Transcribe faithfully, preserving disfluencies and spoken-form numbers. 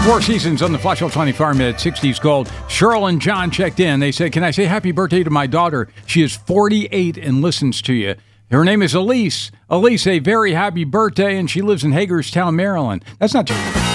Four Seasons on the Flushville twenty-four minute sixties Gold. Cheryl and John checked in. They said, can I say happy birthday to my daughter? She is forty-eight and listens to you. Her name is Elise. Elise, a very happy birthday, and she lives in Hagerstown, Maryland. That's not too